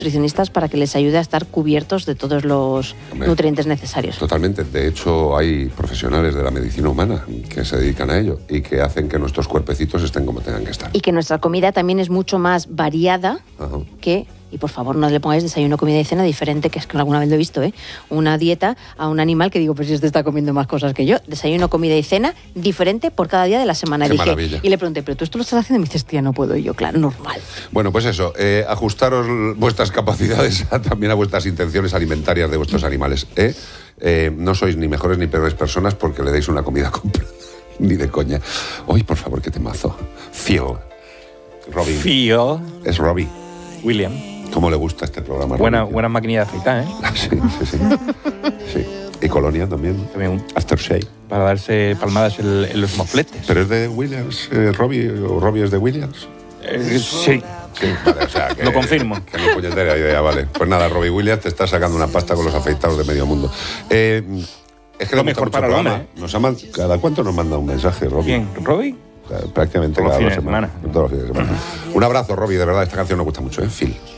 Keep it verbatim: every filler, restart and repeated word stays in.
nutricionistas para que les ayude a estar cubiertos de todos los Hombre, nutrientes necesarios. Totalmente. De hecho, hay profesionales de la medicina humana que se dedican a ello y que hacen que nuestros cuerpecitos estén como tengan que estar. Y que nuestra comida también es mucho más variada Ajá. que... Y por favor, no le pongáis desayuno, comida y cena diferente, que es que alguna vez lo he visto, ¿eh? Una dieta a un animal que digo, pues si este está comiendo más cosas que yo. Desayuno, comida y cena diferente por cada día de la semana. Qué Dije, maravilla. Y le pregunté, ¿pero tú esto lo estás haciendo? Y me dices, tía, no puedo. Y yo, claro, normal. Bueno, pues eso, eh, ajustaros vuestras capacidades a, también a vuestras intenciones alimentarias de vuestros animales. ¿eh? Eh, no sois ni mejores ni peores personas porque le deis una comida completa. Ni de coña. Hoy, por favor, qué temazo. Phil. Robbie. Phil. Es Robbie. William. ¿Cómo le gusta este programa? Buena, buena maquinilla de afeitar, ¿eh? Sí, sí, sí. sí. Y Colonia también. También. Aftershave. Para darse palmadas en, en los mofletes. ¿Pero es de Williams, eh, Robbie, o Robbie es de Williams? Eh, sí. Sí, vale, o sea, que, lo confirmo. Que no puñetera idea, vale. Pues nada, Robbie Williams te está sacando una pasta con los afeitados de medio mundo. Eh, es que lo le mejor gusta para mucho el el hombre. programa. Nos ama, ¿cada cuánto nos manda un mensaje, Robbie? ¿Quién? ¿Robbie? Prácticamente Todos cada los dos fines de semanas. Todos los fines de semana. Un abrazo, Robbie, de verdad, esta canción nos gusta mucho, ¿eh? Phil.